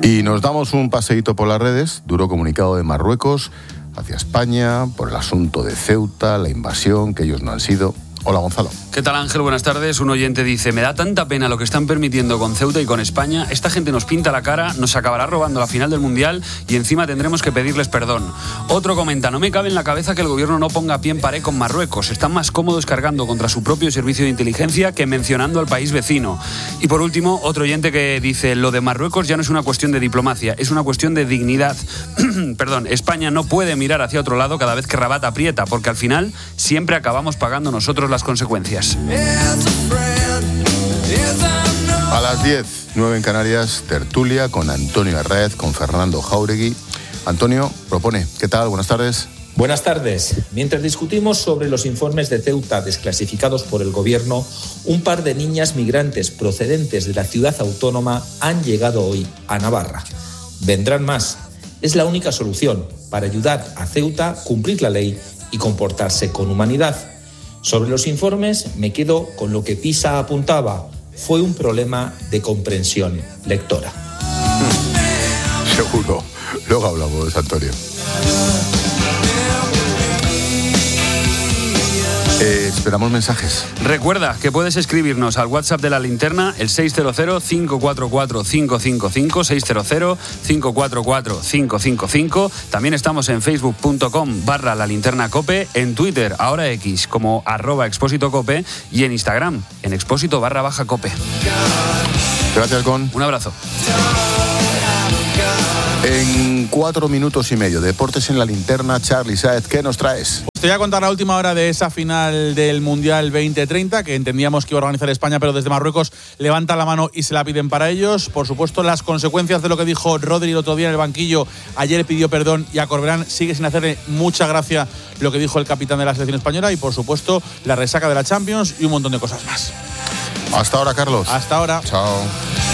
Y nos damos un paseíto por las redes, duro comunicado de Marruecos hacia España por el asunto de Ceuta, la invasión, que ellos no han sido. Hola, Gonzalo. ¿Qué tal, Ángel? Buenas tardes. Un oyente dice: me da tanta pena lo que están permitiendo con Ceuta y con España. Esta gente nos pinta la cara, nos acabará robando la final del Mundial y encima tendremos que pedirles perdón. Otro comenta: no me cabe en la cabeza que el gobierno no ponga pie en pared con Marruecos. Están más cómodos cargando contra su propio servicio de inteligencia que mencionando al país vecino. Y por último, otro oyente que dice: lo de Marruecos ya no es una cuestión de diplomacia, es una cuestión de dignidad. Perdón, España no puede mirar hacia otro lado cada vez que Rabat aprieta, porque al final siempre acabamos pagando nosotros las consecuencias. A las 10, 9 en Canarias, tertulia con Antonio Arraez, con Fernando Jáuregui. Antonio propone. ¿Qué tal? Buenas tardes. Buenas tardes. Mientras discutimos sobre los informes de Ceuta desclasificados por el gobierno, un par de niñas migrantes procedentes de la ciudad autónoma han llegado hoy a Navarra. Vendrán más. Es la única solución para ayudar a Ceuta a cumplir la ley y comportarse con humanidad. Sobre los informes me quedo con lo que Pisa apuntaba. Fue un problema de comprensión lectora. Seguro. Luego hablamos, Antonio. Esperamos mensajes. Recuerda que puedes escribirnos al WhatsApp de La Linterna, el 600-544-555, 600-544-555. También estamos en facebook.com/LaLinternaCope, en Twitter, ahora X, como @expósitocope, y en Instagram, en expósito_cope. Gracias, Gon. Un abrazo. En 4 minutos y medio, Deportes en La Linterna. Charly Sáez, ¿qué nos traes? Te voy a contar la última hora de esa final del Mundial 2030, que entendíamos que iba a organizar España, pero desde Marruecos levantan la mano y se la piden para ellos. Por supuesto, las consecuencias de lo que dijo Rodri el otro día en el banquillo. Ayer pidió perdón y a Corberán sigue sin hacerle mucha gracia lo que dijo el capitán de la selección española. Y, por supuesto, la resaca de la Champions y un montón de cosas más. Hasta ahora, Carlos. Hasta ahora. Chao.